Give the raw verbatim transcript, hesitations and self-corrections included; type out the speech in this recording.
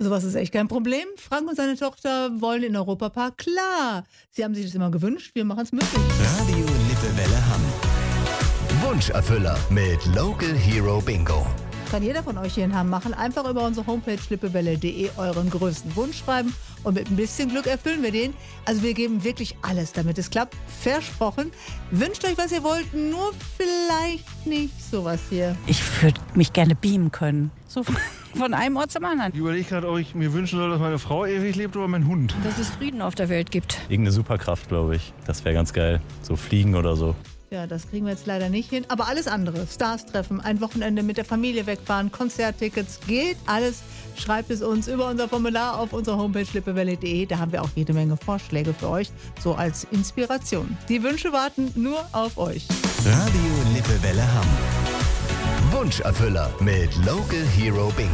Sowas ist echt kein Problem. Frank und seine Tochter wollen in den Europapark. Klar, sie haben sich das immer gewünscht. Wir machen es möglich. Radio Lippewelle Hamm. Wunscherfüller mit Local Hero Bingo. Kann jeder von euch hier in Hamm machen. Einfach über unsere Homepage lippewelle punkt de euren größten Wunsch schreiben und mit ein bisschen Glück erfüllen wir den. Also wir geben wirklich alles, damit es klappt. Versprochen. Wünscht euch, was ihr wollt, nur vielleicht nicht sowas hier. Ich würde mich gerne beamen können. So von, von einem Ort zum anderen. Ich überlege gerade, ob ich mir wünschen soll, dass meine Frau ewig lebt oder mein Hund. Dass es Frieden auf der Welt gibt. Irgendeine Superkraft, glaube ich. Das wäre ganz geil. So fliegen oder so. Ja, das kriegen wir jetzt leider nicht hin. Aber alles andere, Stars treffen, ein Wochenende mit der Familie wegfahren, Konzerttickets, geht alles. Schreibt es uns über unser Formular auf unserer Homepage lippewelle punkt de. Da haben wir auch jede Menge Vorschläge für euch, so als Inspiration. Die Wünsche warten nur auf euch. Radio Lippewelle Hamm. Wunscherfüller mit Local Hero Bingo.